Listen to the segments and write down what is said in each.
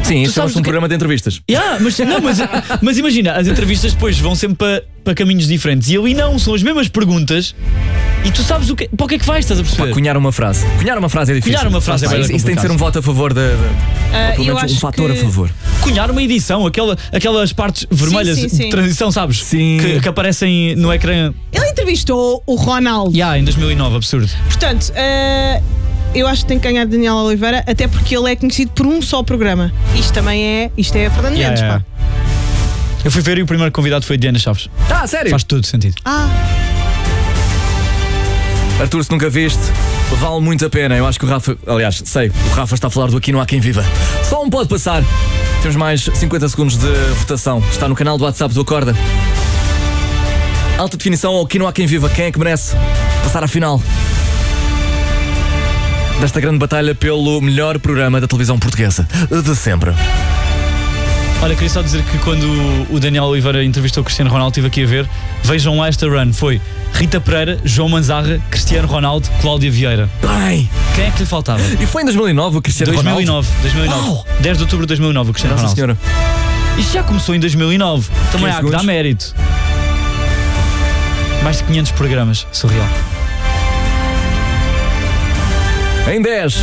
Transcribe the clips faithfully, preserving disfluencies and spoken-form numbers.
Sim, isso é um programa de entrevistas. Yeah, mas, não, mas, mas imagina, as entrevistas depois vão sempre para, para caminhos diferentes. E ali não, são as mesmas perguntas. E tu sabes o que, para o que é que vais, estás a perceber? Pá, cunhar uma frase. Cunhar uma frase é difícil. Cunhar uma frase é bem complicado. Isso tem de ser um voto a favor da. Uh, pelo menos um fator que... a favor. Cunhar uma edição, aquela, aquelas partes vermelhas sim, sim, sim. de transição, sabes? Sim. Que, que aparecem no ecrã. Ele entrevistou o Ronaldo. Yeah, em dois mil e nove, absurdo. Portanto, uh, eu acho que tem que ganhar Daniel Oliveira, até porque ele é conhecido por um só programa. Isto também é. Isto é Fernando Yeah, Mendes, yeah. pá. Eu fui ver e o primeiro convidado foi Diana Chaves. Ah, sério? Faz todo sentido. Ah. Arthur, se nunca viste, vale muito a pena. Eu acho que o Rafa, aliás, sei, o Rafa está a falar do Aqui Não Há Quem Viva. Só um pode passar. Temos mais cinquenta segundos de votação. Está no canal do WhatsApp do Acorda. Alta definição ao Aqui Não Há Quem Viva. Quem é que merece passar à final desta grande batalha pelo melhor programa da televisão portuguesa de sempre? Olha, queria só dizer que quando o Daniel Oliveira entrevistou o Cristiano Ronaldo, estive aqui a ver, vejam lá esta run. Foi Rita Pereira, João Manzarra, Cristiano Ronaldo, Cláudia Vieira. Bem, quem é que lhe faltava? E foi em dois mil e nove o Cristiano dois mil e nove, Ronaldo? dois mil e nove. Oh! dez de outubro de dois mil e nove, o Cristiano Nossa Ronaldo. Senhora. Isto já começou em dois mil e nove. Também há que dar mérito. Mais de quinhentos programas, surreal. Em dez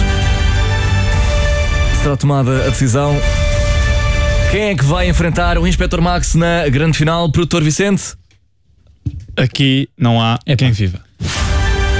será tomada a decisão. Quem é que vai enfrentar o Inspector Max na grande final? Produtor Vicente? Aqui não há é quem viva.